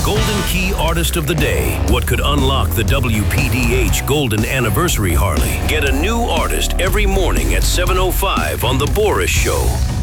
Golden Key Artist of the Day. What could unlock the WPDH Golden Anniversary Harley? Get a new artist every morning at 7:05 on The Boris Show.